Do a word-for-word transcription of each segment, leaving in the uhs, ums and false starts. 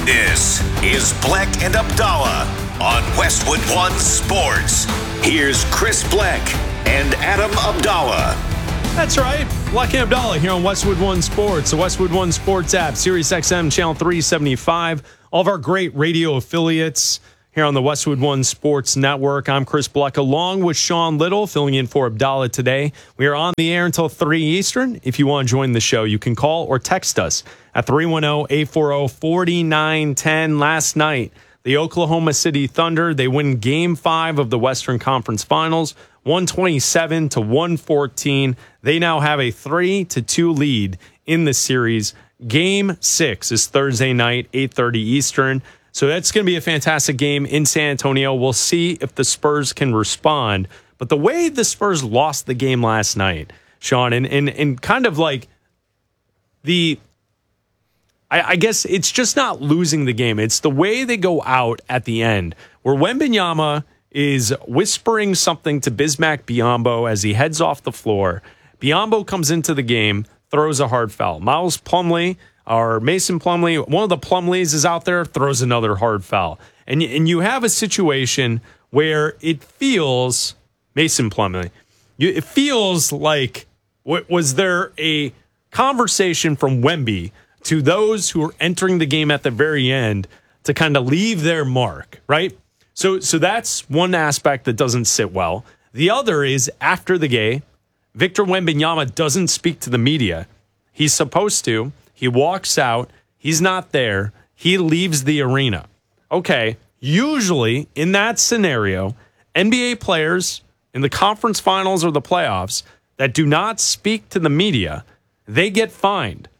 This is Bleck and Abdallah on Westwood One Sports. Here's Chris Bleck and Adam Abdallah. That's right. Bleck and Abdallah here on Westwood One Sports, the Westwood One Sports app, Sirius X M, channel three seventy-five. All of our great radio affiliates here on the Westwood One Sports Network. I'm Chris Bleck, along with Sean Little, filling in for Abdallah today. We are on the air until three Eastern. If you want to join the show, you can call or text us at three one zero, eight four zero, four nine one zero. Last night, the Oklahoma City Thunder, they win Game five of the Western Conference Finals, one twenty-seven to one fourteen. They now have a three to two lead in the series. Game six is Thursday night, eight thirty Eastern. So that's going to be a fantastic game in San Antonio. We'll see if the Spurs can respond. But the way the Spurs lost the game last night, Sean, and, and, and kind of like the, I, I guess it's just not losing the game. It's the way they go out at the end, where Wembanyama is whispering something to Bismack Biyombo as he heads off the floor. Biyombo comes into the game, throws a hard foul. Miles Plumlee, or Mason Plumlee, one of the Plumlees is out there, throws another hard foul. And, and you have a situation where it feels, Mason Plumlee, you, it feels like, was there a conversation from Wemby to those who are entering the game at the very end to kind of leave their mark, right? So, so that's one aspect that doesn't sit well. The other is after the game, Victor Wembanyama doesn't speak to the media. He's supposed to. He walks out. He's not there. He leaves the arena. Okay, usually in that scenario, N B A players in the conference finals or the playoffs that do not speak to the media, they get fined.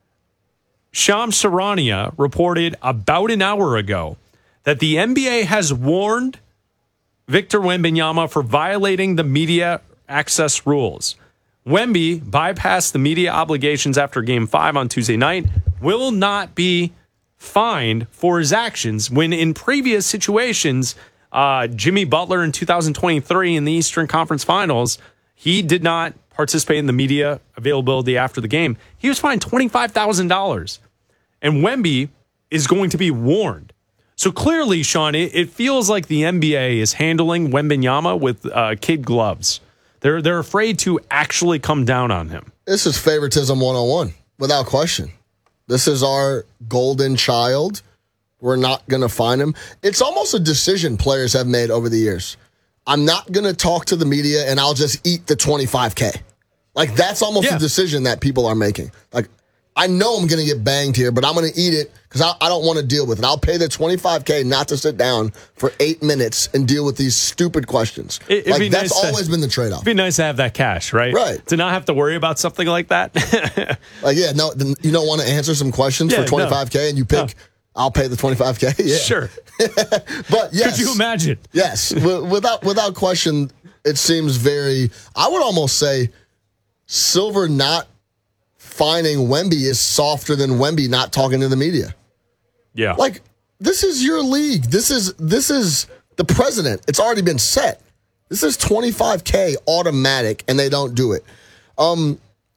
Shams Charania reported about an hour ago that the N B A has warned Victor Wembanyama for violating the media access rules. Wemby bypassed the media obligations after Game five on Tuesday night, will not be fined for his actions when in previous situations, uh, Jimmy Butler in two thousand twenty-three in the Eastern Conference Finals, he did not participate in the media availability after the game. He was fined twenty-five thousand dollars. And Wemby is going to be warned. So clearly, Sean, it, it feels like the N B A is handling Wembanyama with uh, kid gloves. They're they're afraid to actually come down on him. This is favoritism one oh one, without question. This is our golden child. We're not going to find him. It's almost a decision players have made over the years. I'm not going to talk to the media, and I'll just eat the twenty-five K. Like, that's almost yeah. a decision that people are making. Like, I know I'm going to get banged here, but I'm going to eat it because I, I don't want to deal with it. I'll pay the twenty-five K not to sit down for eight minutes and deal with these stupid questions. It, like, that's nice always to, been the trade-off. It'd be nice to have that cash, right? Right. To not have to worry about something like that. Like, yeah, no, you don't want to answer some questions yeah, for twenty-five K no. and you pick, no. I'll pay the twenty-five K? Yeah. Sure. But yes. Could you imagine? Yes. without, without question, it seems very, I would almost say, Silver not finding Wemby is softer than Wemby not talking to the media. Yeah. Like, this is your league. This is this is the president. It's already been set. This is twenty-five K automatic, and they don't do it. Um,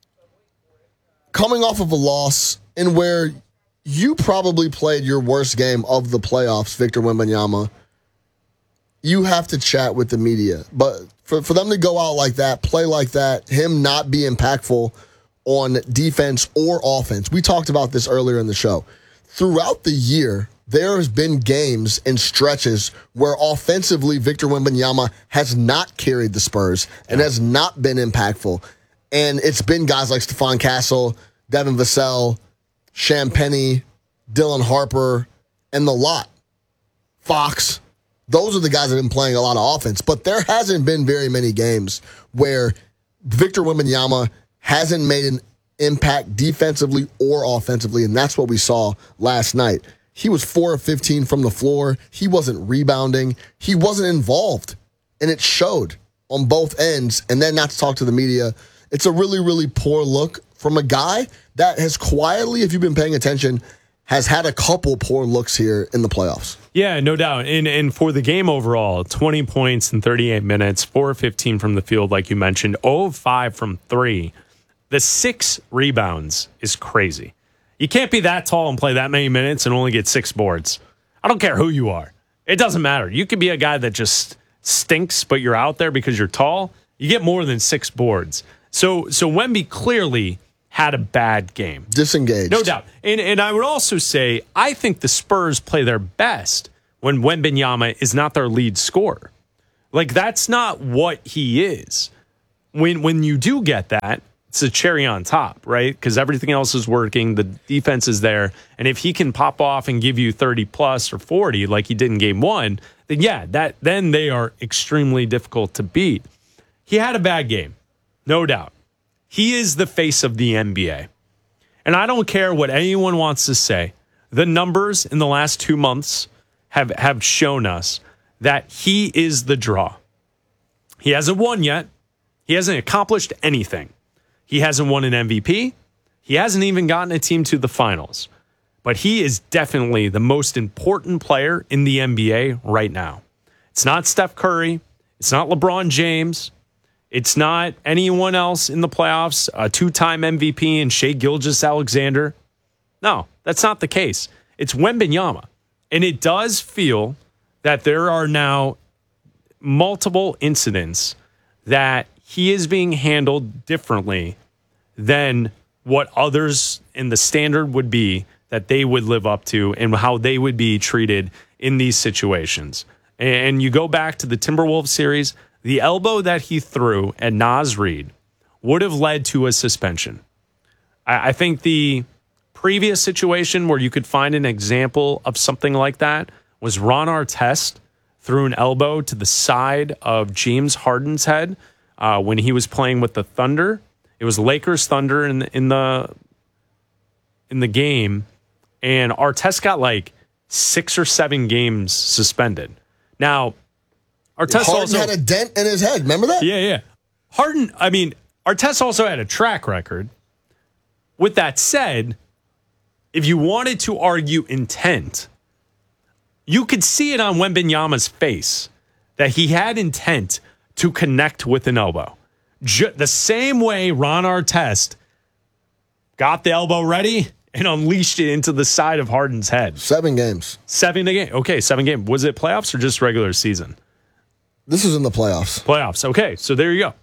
coming off of a loss in where you probably played your worst game of the playoffs, Victor Wembanyama, you have to chat with the media. But for, for them to go out like that, play like that, him not be impactful on defense or offense. We talked about this earlier in the show. Throughout the year, there has been games and stretches where offensively Victor Wembanyama has not carried the Spurs and has not been impactful. And it's been guys like Stephon Castle, Devin Vassell, Sham Penny, Dylan Harper, and the lot. Fox. Those are the guys that have been playing a lot of offense. But there hasn't been very many games where Victor Wembanyama hasn't made an impact defensively or offensively, and that's what we saw last night. He was four of fifteen from the floor. He wasn't rebounding. He wasn't involved, and it showed on both ends. And then not to talk to the media. It's a really, really poor look from a guy that has quietly, if you've been paying attention, has had a couple poor looks here in the playoffs. Yeah, no doubt. And and for the game overall, twenty points in thirty-eight minutes, four of fifteen from the field, like you mentioned, zero of five from three. The six rebounds is crazy. You can't be that tall and play that many minutes and only get six boards. I don't care who you are. It doesn't matter. You could be a guy that just stinks, but you're out there because you're tall. You get more than six boards. So so Wemby clearly had a bad game. Disengaged. No doubt. And and I would also say, I think the Spurs play their best when Wembanyama is not their lead scorer. Like, that's not what he is. When when you do get that, it's a cherry on top, right? Because everything else is working. The defense is there. And if he can pop off and give you thirty plus or forty like he did in game one, then yeah, that then they are extremely difficult to beat. He had a bad game, no doubt. He is the face of the N B A. And I don't care what anyone wants to say. The numbers in the last two months have, have shown us that he is the draw. He hasn't won yet. He hasn't accomplished anything. He hasn't won an M V P. He hasn't even gotten a team to the finals. But he is definitely the most important player in the N B A right now. It's not Steph Curry. It's not LeBron James. It's not anyone else in the playoffs, a two-time M V P and Shai Gilgeous-Alexander. No, that's not the case. It's Wembanyama. And it does feel that there are now multiple incidents that he is being handled differently than what others in the standard would be that they would live up to and how they would be treated in these situations. And you go back to the Timberwolves series, the elbow that he threw at Naz Reid would have led to a suspension. I think the previous situation where you could find an example of something like that was Ron Artest threw an elbow to the side of James Harden's head uh, when he was playing with the Thunder. It was Lakers Thunder in the, in the in the game, and Artest got like six or seven games suspended. Now, Artest Harden also had a dent in his head. Remember that? Yeah, yeah. Harden, I mean, Artest also had a track record. With that said, if you wanted to argue intent, you could see it on Wembanyama's face that he had intent to connect with an elbow. Ju- the same way Ron Artest got the elbow ready and unleashed it into the side of Harden's head. Seven games. Seven game. Okay, seven game. Was it playoffs or just regular season? This was in the playoffs. Playoffs. Okay, so there you go.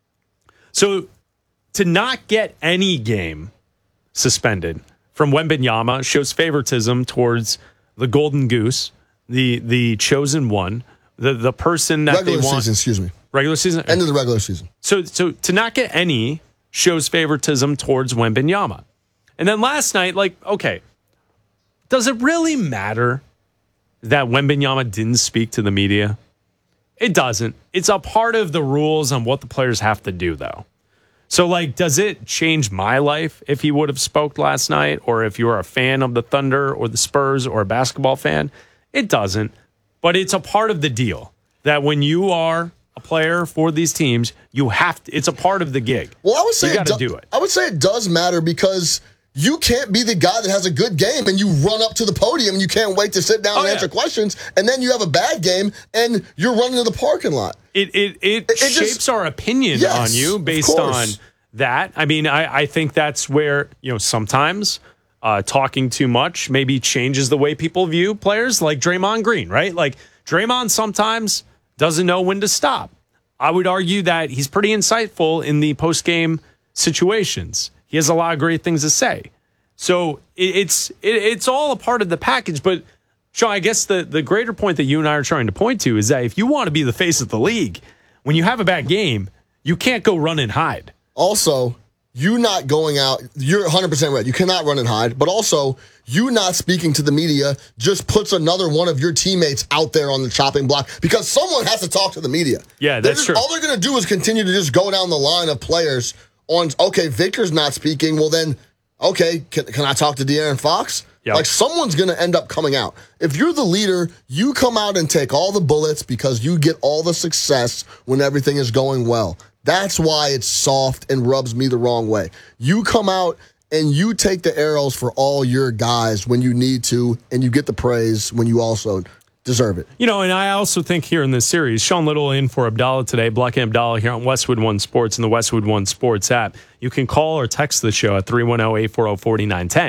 So to not get any game suspended from Wembanyama shows favoritism towards the Golden Goose, the the chosen one, the the person that regular they want. Season, excuse me. Regular season. End of the regular season. So so to not get any shows favoritism towards Wembanyama. And then last night, like, okay, does it really matter that Wembanyama didn't speak to the media? It doesn't. It's a part of the rules on what the players have to do, though. So, like, does it change my life if he would have spoke last night, or if you're a fan of the Thunder or the Spurs or a basketball fan? It doesn't. But it's a part of the deal that when you are a player for these teams, you have to. It's a part of the gig. Well, I would say you got to do, do it. I would say it does matter because you can't be the guy that has a good game and you run up to the podium and you can't wait to sit down Oh, and yeah. answer questions, and then you have a bad game and you're running to the parking lot. It it it, it shapes just- our opinion Yes, on you of based on course. that. I mean, I, I think that's where, you know, sometimes uh, talking too much maybe changes the way people view players like Draymond Green, right? Like Draymond sometimes doesn't know when to stop. I would argue that he's pretty insightful in the post-game situations. He has a lot of great things to say. So it, it's it, it's all a part of the package. But, Sean, I guess the, the greater point that you and I are trying to point to is that if you want to be the face of the league, when you have a bad game, you can't go run and hide. Also, you not going out, you're one hundred percent right. You cannot run and hide. But also, you not speaking to the media just puts another one of your teammates out there on the chopping block because someone has to talk to the media. Yeah, They're that's just, true. All they're going to do is continue to just go down the line of players on, okay, Victor's not speaking. Well, then, okay, can, can I talk to De'Aaron Fox? Yep. Like, someone's going to end up coming out. If you're the leader, you come out and take all the bullets because you get all the success when everything is going well. That's why it's soft and rubs me the wrong way. You come out and you take the arrows for all your guys when you need to, and you get the praise when you also deserve it. You know, and I also think here in this series, Sean Little in for Abdallah today, Black and Abdallah here on Westwood One Sports and the Westwood One Sports app. You can call or text the show at three one zero, eight four zero, four nine one zero.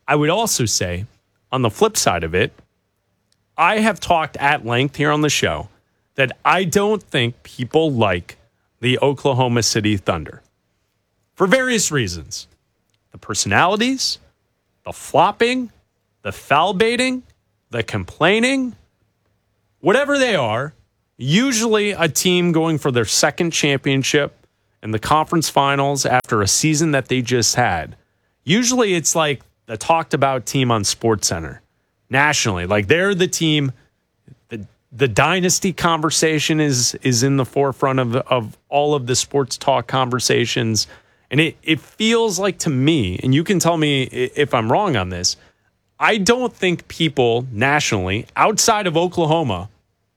I would also say, on the flip side of it, I have talked at length here on the show that I don't think people like the Oklahoma City Thunder for various reasons. The personalities, the flopping, the foul baiting, the complaining, whatever they are, usually a team going for their second championship in the conference finals after a season that they just had. Usually it's like the talked about team on SportsCenter nationally. Like they're the team, the, the dynasty conversation is is in the forefront of, of all of the sports talk conversations. And it, it feels like to me, and you can tell me if I'm wrong on this, I don't think people nationally outside of Oklahoma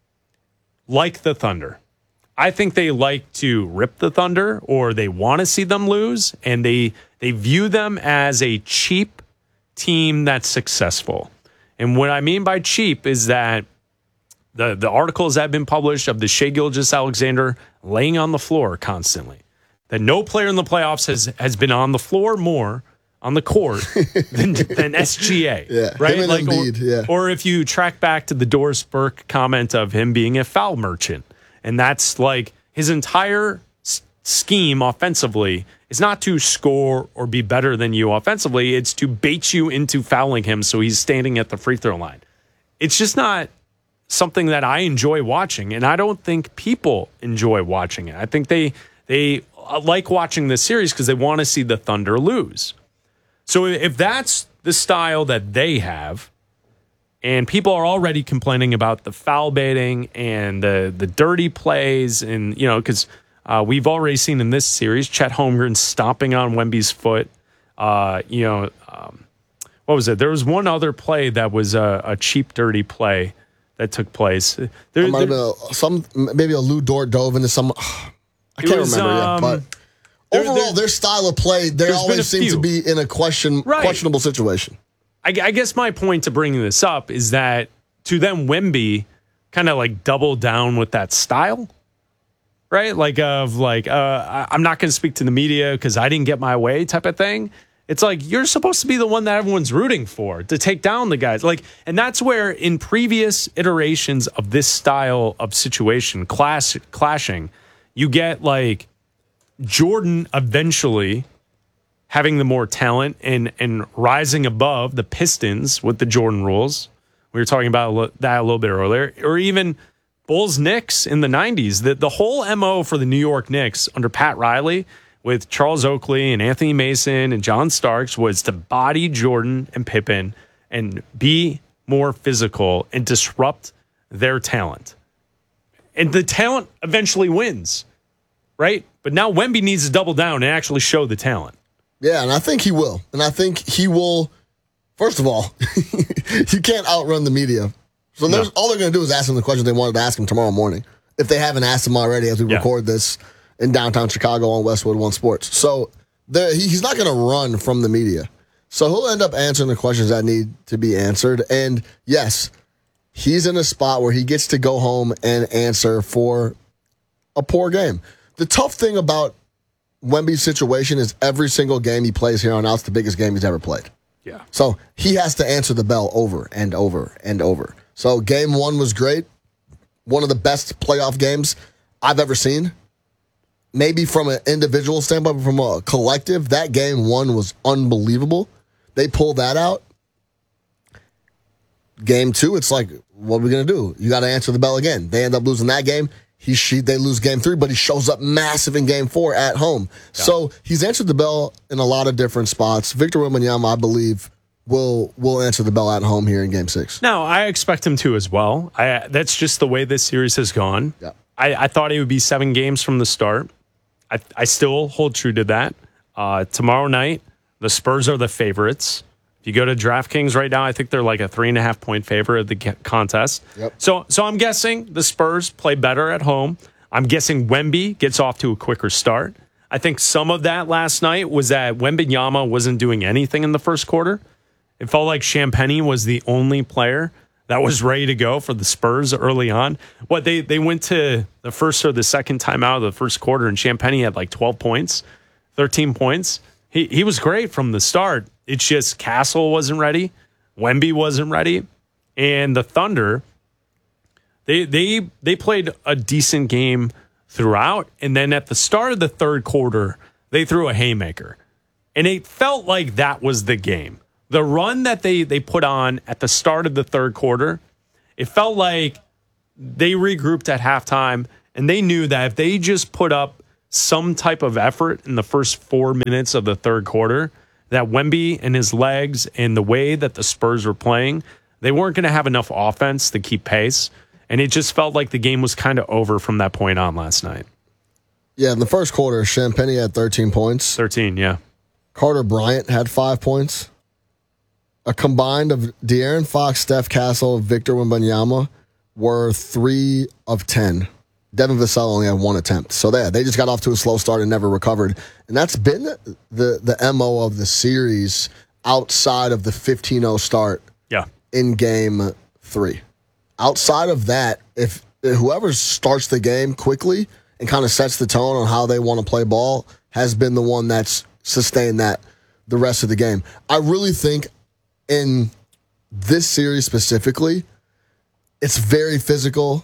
like the Thunder. I think they like to rip the Thunder or they want to see them lose, and they they view them as a cheap team that's successful. And what I mean by cheap is that the, the articles that have been published of the Shai Gilgeous-Alexander laying on the floor constantly, that no player in the playoffs has, has been on the floor more on the court than, than S G A. Yeah, right? Him and Like, Embiid, or, yeah. or if you track back to the Doris Burke comment of him being a foul merchant, and that's like his entire s- scheme offensively is not to score or be better than you offensively. It's to bait you into fouling him so he's standing at the free throw line. It's just not something that I enjoy watching, and I don't think people enjoy watching it. I think they they like watching this series because they want to see the Thunder lose. So if that's the style that they have, and people are already complaining about the foul baiting and the the dirty plays, and, you know, because uh, we've already seen in this series Chet Holmgren stomping on Wemby's foot. Uh, you know, um, what was it? There was one other play that was a, a cheap, dirty play that took place. There, It might have there- been a, some maybe a Lou Dort dove into some. I can't was, remember um, yet, but there- overall, there- their style of play, they There's been always a seem few. to be in a question Right. questionable situation. I, I guess my point to bringing this up is that to them, Wemby kind of like doubled down with that style, right? Like of like, uh, I- I'm not going to speak to the media because I didn't get my way type of thing. It's like you're supposed to be the one that everyone's rooting for to take down the guys. Like, and that's where in previous iterations of this style of situation, clash, clashing, you get like Jordan eventually having the more talent and and rising above the Pistons with the Jordan rules. We were talking about a li- that a little bit earlier. Or even Bulls Knicks in the nineties. The, the whole M O for the New York Knicks under Pat Riley with Charles Oakley and Anthony Mason and John Starks was to body Jordan and Pippen and be more physical and disrupt their talent. And the talent eventually wins, right? But now Wemby needs to double down and actually show the talent. Yeah, and I think he will. And I think he will. First of all, you can't outrun the media. So there's, all they're going to do is ask him the questions they wanted to ask him tomorrow morning, if they haven't asked him already as we Yeah. record this in downtown Chicago on Westwood One Sports. So there, he, he's not going to run from the media. So he'll end up answering the questions that need to be answered. And yes, he's in a spot where he gets to go home and answer for a poor game. The tough thing about Wemby's situation is every single game he plays here on out's the biggest game he's ever played. Yeah. So he has to answer the bell over and over and over. So game one was great. One of the best playoff games I've ever seen. Maybe from an individual standpoint, but from a collective, that game one was unbelievable. They pulled that out. Game two, it's like, what are we going to do? You got to answer the bell again. They end up losing that game. He, she, they lose game three, but he shows up massive in game four at home. Yeah. So he's answered the bell in a lot of different spots. Victor Wembanyama, I believe, will will answer the bell at home here in game six. No, I expect him to as well. I, that's just the way this series has gone. Yeah. I, I thought it would be seven games from the start. I, I still hold true to that. Uh, tomorrow night, the Spurs are the favorites. If you go to DraftKings right now, I think they're like a three and a half point favorite of the contest. Yep. So, so I'm guessing the Spurs play better at home. I'm guessing Wemby gets off to a quicker start. I think some of that last night was that Wembanyama wasn't doing anything in the first quarter. It felt like Champagnie was the only player that was ready to go for the Spurs early on. What they they went to the first or the second time out of the first quarter, and Champagnie had like twelve points, thirteen points. He he was great from the start. It's just Castle wasn't ready. Wemby wasn't ready. And the Thunder, they they they played a decent game throughout. And then at the start of the third quarter, they threw a haymaker. And it felt like that was the game. The run that they, they put on at the start of the third quarter, it felt like they regrouped at halftime, and they knew that if they just put up some type of effort in the first four minutes of the third quarter, that Wemby and his legs and the way that the Spurs were playing, they weren't going to have enough offense to keep pace. And it just felt like the game was kind of over from that point on last night. Yeah, in the first quarter, Champagny had thirteen points. thirteen, yeah. Carter Bryant had five points. A combined of De'Aaron Fox, Steph Castle, Victor Wembanyama were three of ten. Devin Vassell only had one attempt. So they, they just got off to a slow start and never recovered. And that's been the, the, the M O of the series outside of the fifteen oh start yeah. in game three. Outside of that, if, if whoever starts the game quickly and kind of sets the tone on how they want to play ball has been the one that's sustained that the rest of the game. I really think in this series specifically, it's very physical,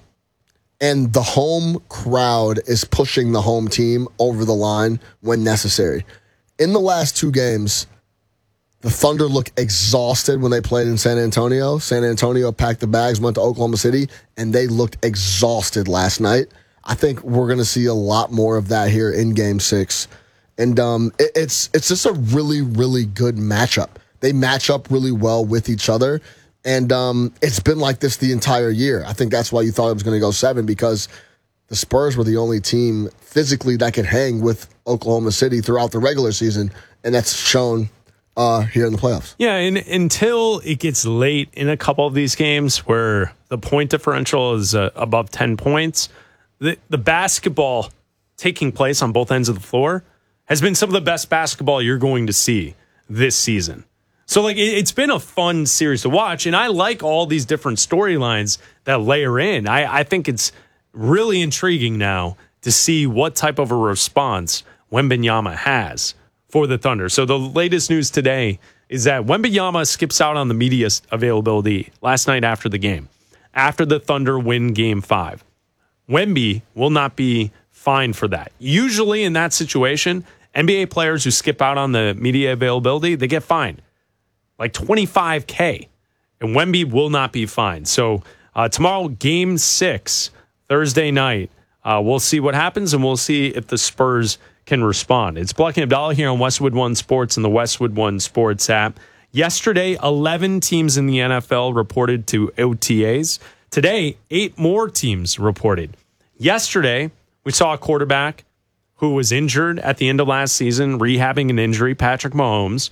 and the home crowd is pushing the home team over the line when necessary. In the last two games, the Thunder looked exhausted when they played in San Antonio. San Antonio packed the bags, went to Oklahoma City, and they looked exhausted last night. I think we're going to see a lot more of that here in Game Six, and um, it, it's it's just a really, really good matchup. They match up really well with each other, and um, it's been like this the entire year. I think that's why you thought it was going to go seven, because the Spurs were the only team physically that could hang with Oklahoma City throughout the regular season, and that's shown uh, here in the playoffs. Yeah, and until it gets late in a couple of these games where the point differential is uh, above ten points, the, the basketball taking place on both ends of the floor has been some of the best basketball you're going to see this season. So, like, it's been a fun series to watch, and I like all these different storylines that layer in. I, I think it's really intriguing now to see what type of a response Wembanyama has for the Thunder. So the latest news today is that Wembanyama skips out on the media availability last night after the game, after the Thunder win Game five. Wemby will not be fined for that. Usually in that situation, N B A players who skip out on the media availability, they get fined. Like twenty-five K, and Wemby will not be fined. So uh, tomorrow, Game Six, Thursday night, uh, we'll see what happens, and we'll see if the Spurs can respond. It's Bleck and Abdallah here on Westwood One Sports and the Westwood One Sports app. Yesterday, eleven teams in the N F L reported to O T As. Today, eight more teams reported. Yesterday, we saw a quarterback who was injured at the end of last season, rehabbing an injury, Patrick Mahomes,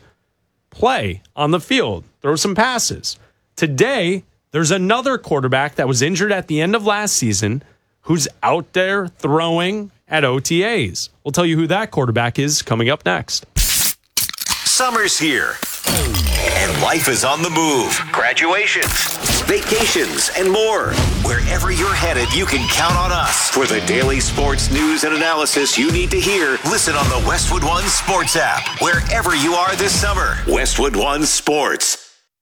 play on the field, throw some passes. Today, there's another quarterback that was injured at the end of last season who's out there throwing at O T As. We'll tell you who that quarterback is coming up next. Summer's here, and life is on the move. Graduations, vacations, and more. Wherever you're headed, you can count on us. For the daily sports news and analysis you need to hear, listen on the Westwood One Sports app. Wherever you are this summer, Westwood One Sports.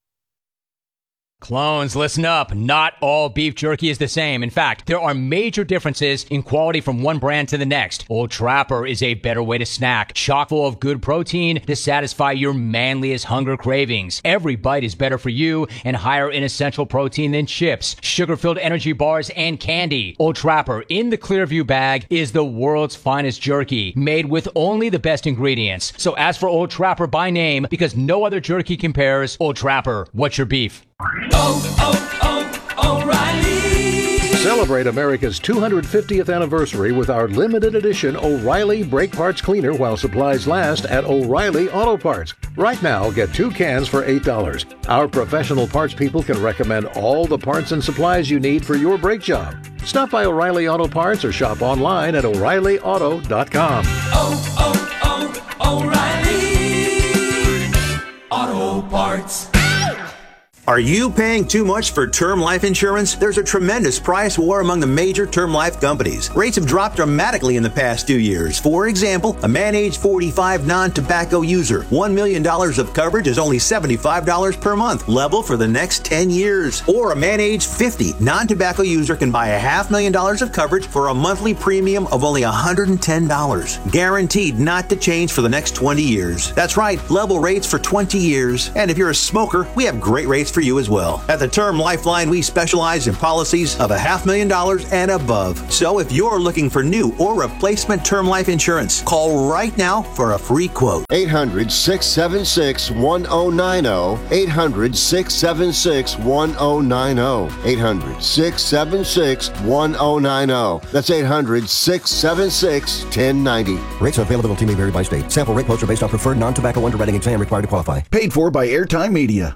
Clones, listen up. Not all beef jerky is the same. In fact, there are major differences in quality from one brand to the next. Old Trapper is a better way to snack, chock full of good protein to satisfy your manliest hunger cravings. Every bite is better for you and higher in essential protein than chips, sugar-filled energy bars, and candy. Old Trapper in the Clearview bag is the world's finest jerky, made with only the best ingredients. So ask for Old Trapper by name, because no other jerky compares. Old Trapper, what's your beef? Oh, oh, oh, O'Reilly. Celebrate America's two hundred fiftieth anniversary with our limited edition O'Reilly Brake Parts Cleaner while supplies last at O'Reilly Auto Parts. Right now, get two cans for eight dollars. Our professional parts people can recommend all the parts and supplies you need for your brake job. Stop by O'Reilly Auto Parts or shop online at O'Reilly Auto dot com. Oh, oh, oh, O'Reilly Auto Parts. Are you paying too much for term life insurance? There's a tremendous price war among the major term life companies. Rates have dropped dramatically in the past two years. For example, a man age forty-five non-tobacco user, one million dollars of coverage is only seventy-five dollars per month, level for the next ten years. Or a man age fifty non-tobacco user can buy a half million dollars of coverage for a monthly premium of only one hundred ten dollars. Guaranteed not to change for the next twenty years. That's right, level rates for twenty years. And if you're a smoker, we have great rates for you as well. At the Term Lifeline, we specialize in policies of a half million dollars and above. So if you're looking for new or replacement term life insurance, call right now for a free quote. eight hundred, six seven six, one oh nine oh. eight hundred, six seven six, one oh nine oh. eight hundred, six seven six, one oh nine oh. That's eight hundred, six seven six, one oh nine oh. Rates and availability may vary by state. Sample rate quotes are based on preferred non-tobacco underwriting exam required to qualify. Paid for by Airtime Media.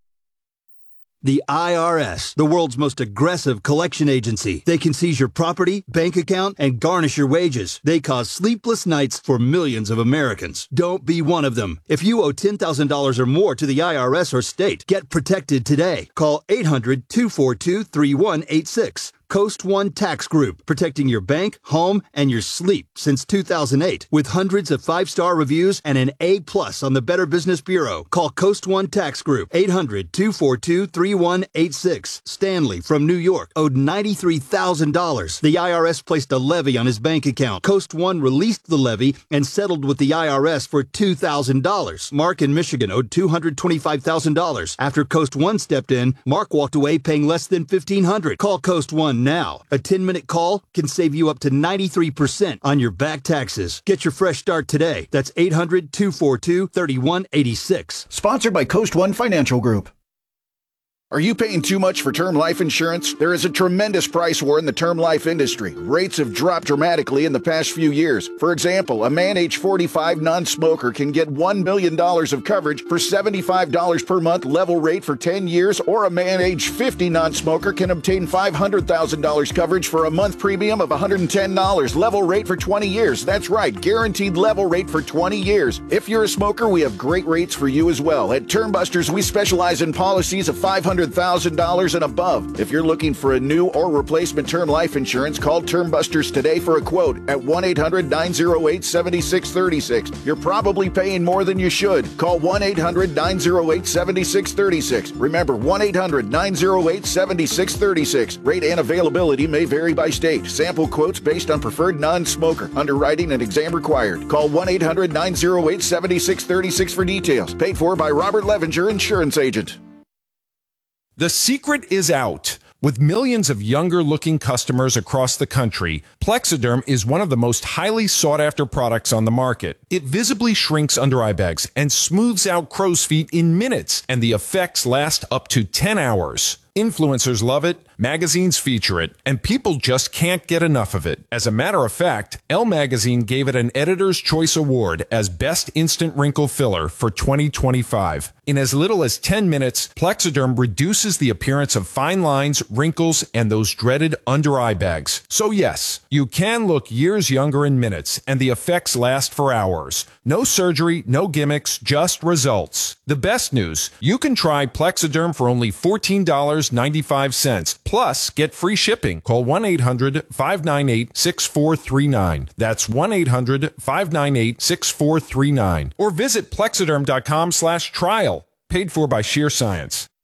The I R S, the world's most aggressive collection agency. They can seize your property, bank account, and garnish your wages. They cause sleepless nights for millions of Americans. Don't be one of them. If you owe ten thousand dollars or more to the I R S or state, get protected today. Call eight hundred, two four two, three one eight six. Coast One Tax Group, protecting your bank, home, and your sleep since two thousand eight. With hundreds of five-star reviews and an A plus on the Better Business Bureau. Call Coast One Tax Group, eight hundred, two four two, three one eight six. Stanley from New York owed ninety-three thousand dollars. The I R S placed a levy on his bank account. Coast One released the levy and settled with the I R S for two thousand dollars. Mark in Michigan owed two hundred twenty-five thousand dollars. After Coast One stepped in, Mark walked away paying less than fifteen hundred dollars. Call Coast One now. A ten-minute call can save you up to ninety-three percent on your back taxes. Get your fresh start today. That's eight hundred, two four two, three one eight six. Sponsored by Coast One Financial Group. Are you paying too much for term life insurance? There is a tremendous price war in the term life industry. Rates have dropped dramatically in the past few years. For example, a man age forty-five non-smoker can get one million dollars of coverage for seventy-five dollars per month level rate for ten years, or a man age fifty non-smoker can obtain five hundred thousand dollars coverage for a month premium of one hundred ten dollars level rate for twenty years. That's right, guaranteed level rate for twenty years. If you're a smoker, we have great rates for you as well. At Term Busters, we specialize in policies of five hundred thousand dollars and above. If you're looking for a new or replacement term life insurance, call Term Busters today for a quote at one eight hundred, nine oh eight, seven six three six. You're probably paying more than you should. Call one eight hundred, nine oh eight, seven six three six. Remember, one eight hundred, nine oh eight, seven six three six. Rate and availability may vary by state. Sample quotes based on preferred non-smoker. Underwriting and exam required. Call one eight hundred, nine oh eight, seven six three six for details. Paid for by Robert Levenger, insurance agent. The secret is out. With millions of younger-looking customers across the country, Plexiderm is one of the most highly sought-after products on the market. It visibly shrinks under-eye bags and smooths out crow's feet in minutes, and the effects last up to ten hours. Influencers love it, magazines feature it, and people just can't get enough of it. As a matter of fact, Elle Magazine gave it an Editor's Choice Award as Best Instant Wrinkle Filler for twenty twenty-five. In as little as ten minutes, Plexiderm reduces the appearance of fine lines, wrinkles, and those dreaded under-eye bags. So yes, you can look years younger in minutes, and the effects last for hours. No surgery, no gimmicks, just results. The best news, you can try Plexiderm for only fourteen dollars and ninety-five cents. Plus, get free shipping. Call one eight hundred, five nine eight, six four three nine. That's one eight hundred, five nine eight, six four three nine. Or visit Plexiderm dot com slash trial. Paid for by Sheer Science.